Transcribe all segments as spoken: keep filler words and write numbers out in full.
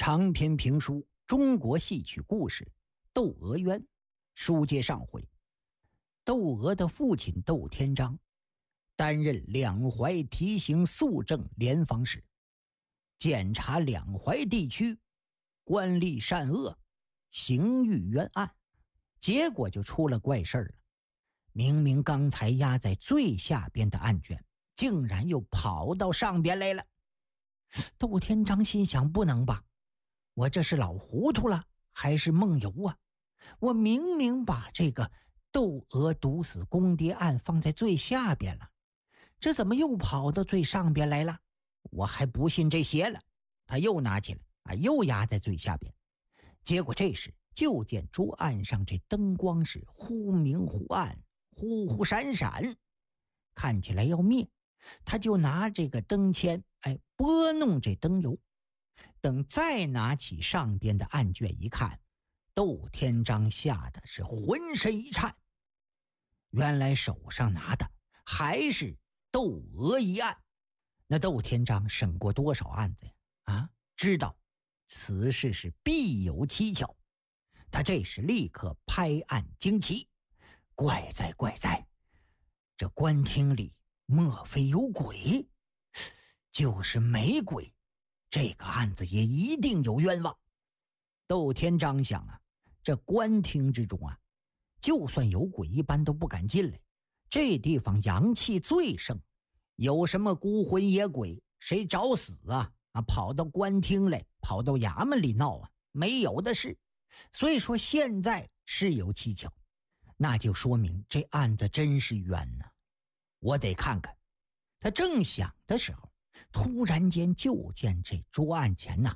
长篇评书《中国戏曲故事》窦娥冤。书接上回，窦娥的父亲窦天章担任两淮提刑肃正联防使，检查两淮地区官吏善恶、刑狱冤案，结果就出了怪事了。明明刚才压在最下边的案卷，竟然又跑到上边来了。窦天章心想，不能吧，我这是老糊涂了还是梦游啊？我明明把这个窦娥毒死公爹案放在最下边了，这怎么又跑到最上边来了？我还不信这邪了。他又拿起来啊，又压在最下边。结果这时就见桌案上这灯光是忽明忽暗，忽忽闪闪，看起来要灭。他就拿这个灯签哎拨弄这灯油，等再拿起上边的案卷一看，窦天章吓得是浑身一颤。原来手上拿的还是窦娥一案。那窦天章审过多少案子呀？啊，知道此事是必有蹊跷。他这时立刻拍案惊奇，怪哉怪哉，这官厅里莫非有鬼？就是没鬼，这个案子也一定有冤枉。窦天章想啊，这官厅之中啊，就算有鬼一般都不敢进来，这地方阳气最盛，有什么孤魂野鬼谁找死啊啊，跑到官厅来，跑到衙门里闹啊，没有的事。所以说现在是有蹊跷，那就说明这案子真是冤呢、啊。我得看看。他正想的时候，突然间就见这桌案前呐、啊，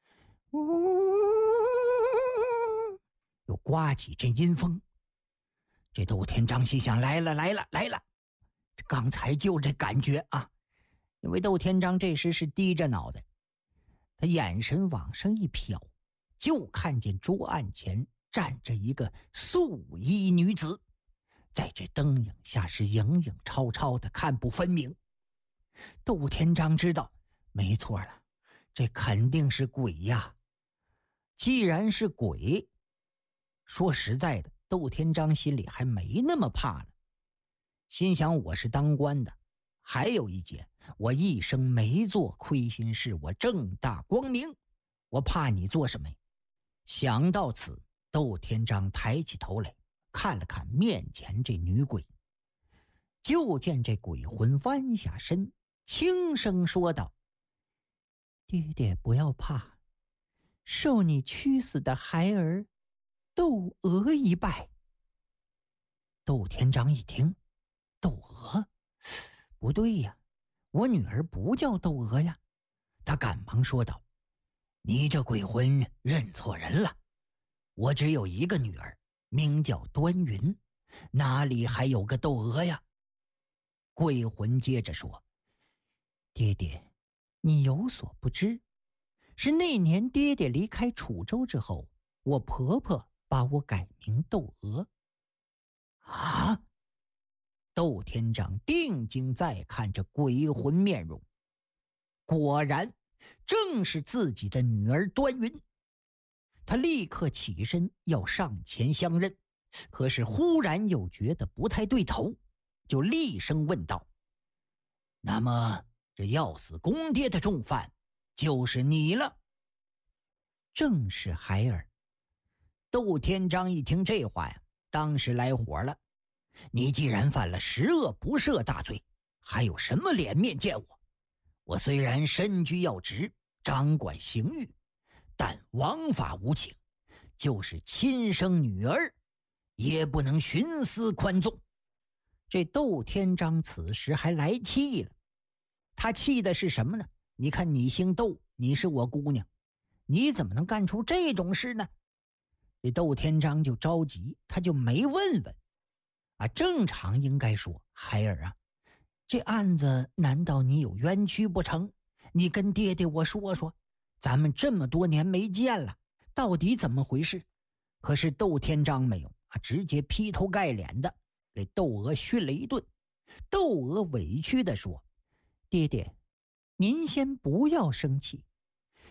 又刮起阵阴风。这窦天章心想，来了来了来了，这刚才就这感觉啊。因为窦天章这时是低着脑袋，他眼神往上一瞟，就看见桌案前站着一个素衣女子，在这灯影下是影影绰绰的，看不分明。窦天章知道没错了，这肯定是鬼呀。既然是鬼，说实在的，窦天章心里还没那么怕了。心想，我是当官的，还有一节，我一生没做亏心事，我正大光明，我怕你做什么呀？想到此，窦天章抬起头来看了看面前这女鬼，就见这鬼魂弯下身，轻声说道：爹爹不要怕，受你驱死的孩儿窦娥一拜。窦天章一听，窦娥？不对呀，我女儿不叫窦娥呀。他赶忙说道：你这鬼魂认错人了，我只有一个女儿，名叫端云，哪里还有个窦娥呀？鬼魂接着说：爹爹，你有所不知，是那年爹爹离开楚州之后，我婆婆把我改名窦娥。啊！窦天章定睛再看这鬼魂面容，果然正是自己的女儿端云。他立刻起身要上前相认，可是忽然又觉得不太对头，就厉声问道：那么这要死公爹的重犯就是你了？正是孩儿。窦天章一听这话呀，当时来火了。你既然犯了十恶不赦大罪，还有什么脸面见我？我虽然身居要职，掌管刑狱，但王法无情，就是亲生女儿也不能徇私宽纵。这窦天章此时还来气了。他气的是什么呢？你看你姓窦，你是我姑娘，你怎么能干出这种事呢？这窦天章就着急，他就没问问啊。正常应该说，孩儿啊，这案子难道你有冤屈不成？你跟爹爹我说说，咱们这么多年没见了，到底怎么回事？可是窦天章没有啊，直接劈头盖脸的给窦娥训了一顿。窦娥委屈地说：爹爹，您先不要生气，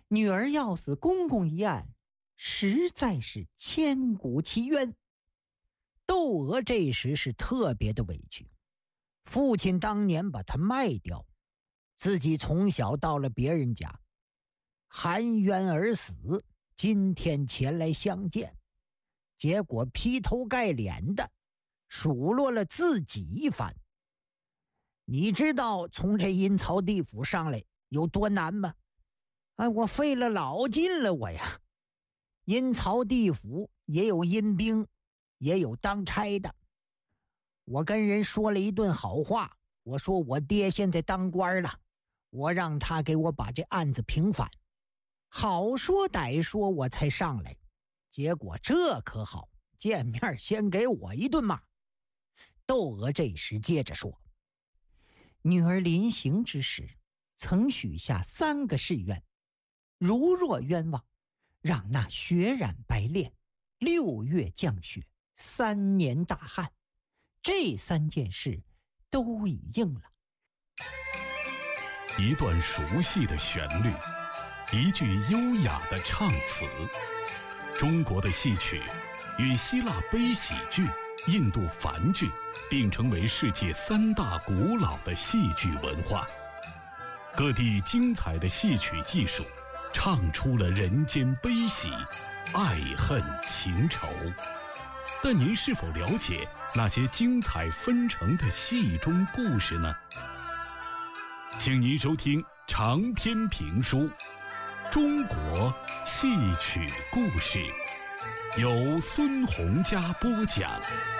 女儿要死公公一案，实在是千古奇冤。窦娥这时是特别的委屈，父亲当年把她卖掉，自己从小到了别人家，含冤而死，今天前来相见，结果劈头盖脸的数落了自己一番。你知道从这阴曹地府上来有多难吗？哎，我费了老劲了我呀。阴曹地府也有阴兵，也有当差的。我跟人说了一顿好话，我说我爹现在当官了，我让他给我把这案子平反。好说歹说我才上来，结果这可好，见面先给我一顿骂。窦娥这时接着说，女儿临行之时曾许下三个誓愿，如若冤枉，让那雪染白练，六月降雪，三年大旱。这三件事都已应了。 一段熟悉的旋律，一句优雅的唱词。中国的戏曲与希腊悲喜剧、印度梵剧并称为世界三大古老的戏剧文化。各地精彩的戏曲艺术唱出了人间悲喜、爱恨情仇。但您是否了解那些精彩纷呈的戏中故事呢？请您收听长篇评书《中国戏曲故事》，由孙洪嘉播讲。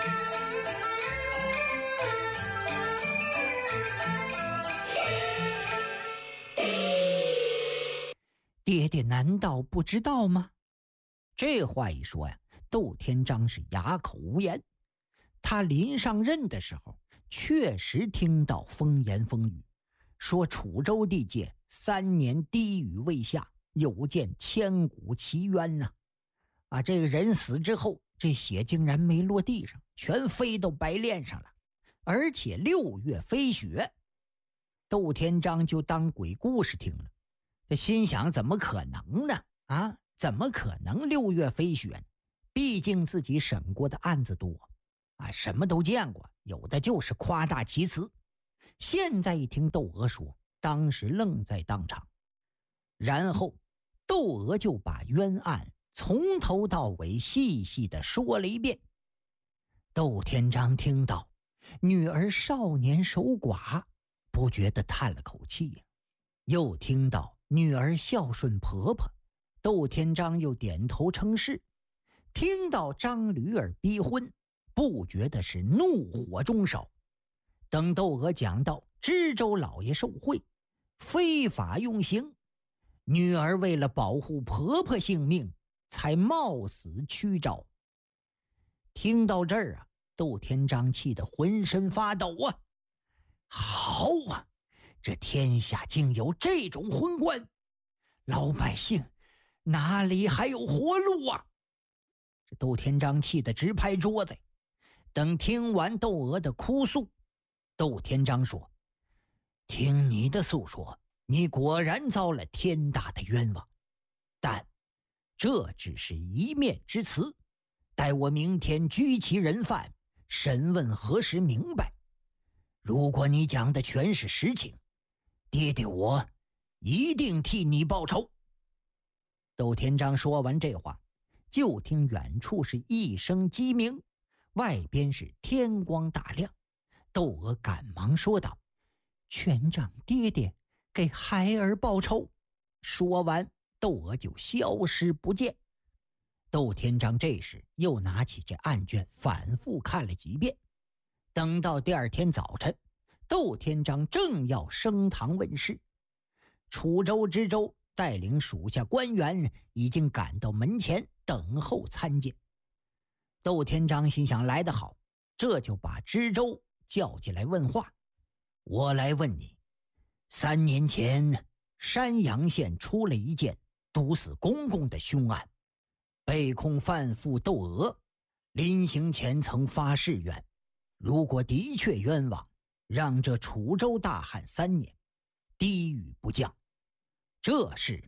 爹爹难道不知道吗？这话一说呀，窦天章是哑口无言。他临上任的时候，确实听到风言风语，说楚州地界三年滴雨未下，有见千古奇冤呐、啊！啊，这个人死之后，这血竟然没落地上，全飞到白练上了，而且六月飞雪。窦天章就当鬼故事听了，这心想怎么可能呢？啊，怎么可能六月飞雪呢？毕竟自己审过的案子多啊，什么都见过，有的就是夸大其词。现在一听窦娥说，当时愣在当场。然后窦娥就把冤案从头到尾细细地说了一遍。窦天章听到女儿少年守寡，不觉得叹了口气呀、啊。又听到女儿孝顺婆婆，窦天章又点头称是。听到张驴儿逼婚，不觉得是怒火中烧。等窦娥讲到知州老爷受贿，非法用刑，女儿为了保护婆婆性命，才冒死屈招。听到这儿啊，窦天章气得浑身发抖啊！好啊，这天下竟有这种昏官，老百姓哪里还有活路啊？这窦天章气得直拍桌子。等听完窦娥的哭诉，窦天章说：听你的诉说，你果然遭了天大的冤枉，但这只是一面之词，待我明天拘其人犯，审问核实明白。如果你讲的全是实情，爹爹我一定替你报仇。窦天章说完这话，就听远处是一声鸡鸣，外边是天光大亮。窦娥赶忙说道：全仗爹爹给孩儿报仇。说完，窦娥就消失不见。窦天章这时又拿起这案卷反复看了几遍。等到第二天早晨，窦天章正要升堂问事，楚州知州带领属下官员已经赶到门前等候参见。窦天章心想来得好，这就把知州叫进来问话。我来问你，三年前山阳县出了一件毒死公公的凶案，被控犯妇窦娥临行前曾发誓愿，如果的确冤枉，让这楚州大旱三年，滴雨不降。这事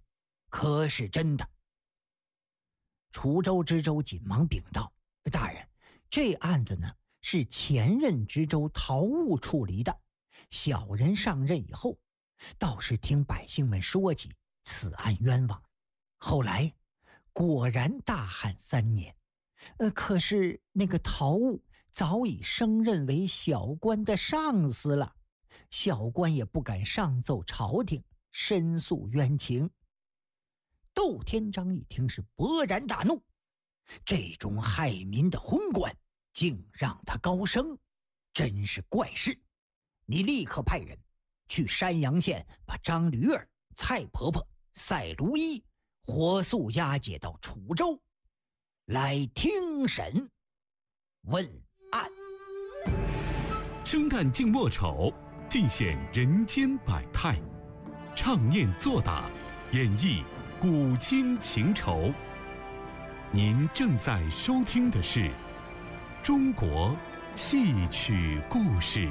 可是真的。楚州知州紧忙禀道：大人，这案子呢是前任知州陶务处理的，小人上任以后，倒是听百姓们说起此案冤枉，后来果然大旱三年。呃，可是那个陶务早已升任为小官的上司了，小官也不敢上奏朝廷申诉冤情。窦天章一听是勃然大怒，这种害民的昏官竟让他高升，真是怪事。你立刻派人去山阳县把张驴儿、蔡婆婆、赛卢一火速押解到楚州来听审问案。 生旦净末丑，尽显人间百态，唱念做打，演绎古今情仇。您正在收听的是中国戏曲故事。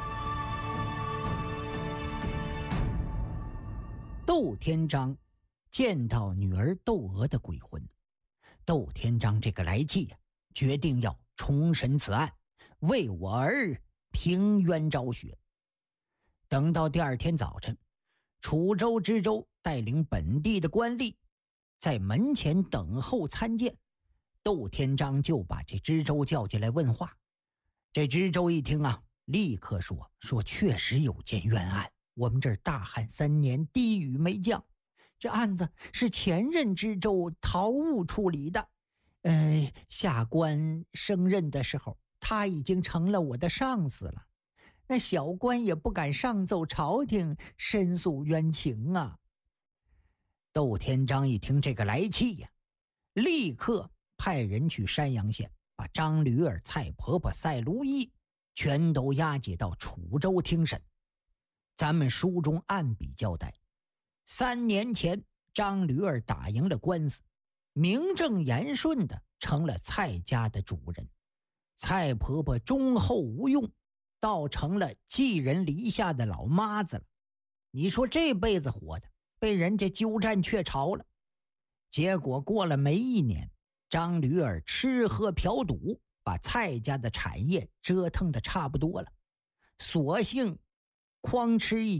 窦天章见到女儿窦娥的鬼魂，窦天章这个来气呀、啊，决定要重审此案，为我儿平冤昭雪。等到第二天早晨，楚州知州带领本地的官吏在门前等候参见，窦天章就把这知州叫进来问话。这知州一听啊，立刻说说确实有件冤案，我们这儿大旱三年，滴雨没降，这案子是前任知州陶务处理的。呃，下官升任的时候，他已经成了我的上司了，那小官也不敢上奏朝廷申诉冤情啊。窦天章一听这个来气呀、啊，立刻派人去山阳县把张驴儿、蔡婆婆、赛卢一全都押解到楚州听审。咱们书中按笔交代，三年前张驴儿打赢了官司，名正言顺的成了蔡家的主人，蔡婆婆忠厚无用，倒成了寄人篱下的老妈子了。你说这辈子活的被人家鸠占鹊巢了。结果过了没一年，张驴儿吃喝嫖赌，把蔡家的产业折腾的差不多了，索性哐吃一